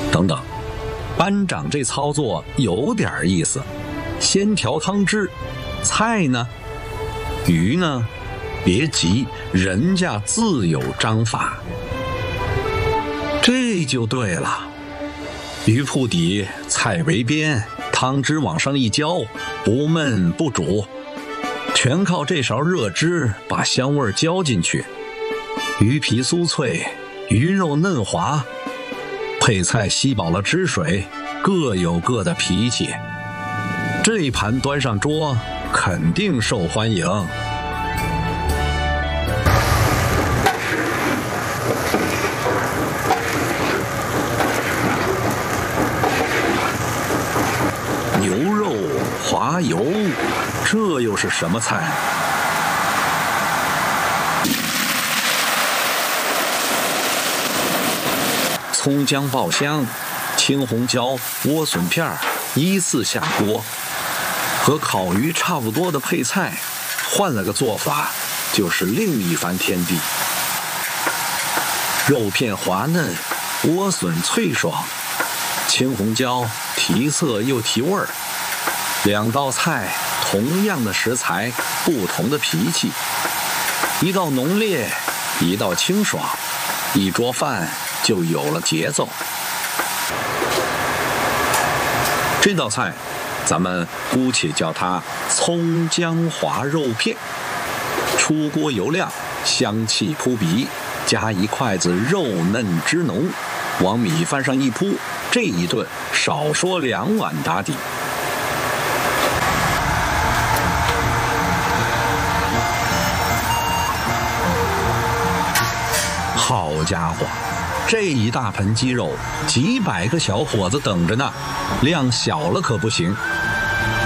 等等。班长这操作有点意思，先调汤汁，菜呢？鱼呢？别急，人家自有章法。这就对了，鱼铺底，菜围边，汤汁往上一浇，不焖不煮，全靠这勺热汁把香味浇进去。鱼皮酥脆，鱼肉嫩滑，配菜吸饱了汁水，各有各的脾气。这一盘端上桌，肯定受欢迎。牛肉滑油，这又是什么菜？葱姜爆香，青红椒、莴笋片依次下锅，和烤鱼差不多的配菜，换了个做法，就是另一番天地。肉片滑嫩，莴笋脆爽，青红椒提色又提味儿。两道菜，同样的食材，不同的脾气，一道浓烈，一道清爽，一桌饭就有了节奏。这道菜咱们姑且叫它葱姜滑肉片。出锅油亮，香气扑鼻，加一筷子肉嫩汁浓，往米饭上一铺，这一顿少说2碗打底。好家伙，这一大盆鸡肉，几百个小伙子等着呢，量小了可不行。